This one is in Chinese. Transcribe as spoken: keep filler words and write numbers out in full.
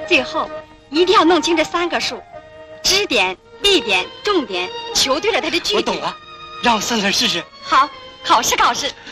最后一定要弄清这三个数：支点、力点、重点，求对了它的句点。 我懂了，让我算算试试。 好，考试考试。